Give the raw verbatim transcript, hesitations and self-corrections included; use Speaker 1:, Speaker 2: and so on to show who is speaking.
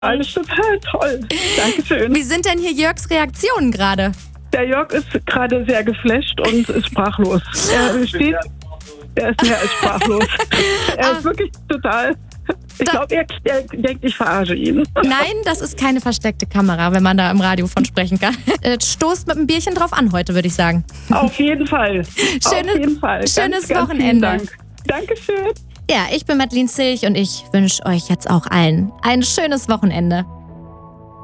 Speaker 1: Alles total toll. Dankeschön.
Speaker 2: Wie sind denn hier Jörgs Reaktionen gerade?
Speaker 1: Der Jörg ist gerade sehr geflasht und ist sprachlos. Er steht, er ist mehr als sprachlos. Er ist wirklich total... Ich glaube, er, er denkt, ich verarsche ihn.
Speaker 2: Nein, das ist keine versteckte Kamera, wenn man da im Radio von sprechen kann. Äh, Stoßt mit einem Bierchen drauf an heute, würde ich sagen.
Speaker 1: Auf jeden Fall.
Speaker 2: Schönes,
Speaker 1: Auf jeden Fall.
Speaker 2: Schönes
Speaker 1: ganz, ganz
Speaker 2: Wochenende.
Speaker 1: vielen Dank. Dankeschön.
Speaker 2: Ja, ich bin Madeline Zilch und ich wünsche euch jetzt auch allen ein schönes Wochenende.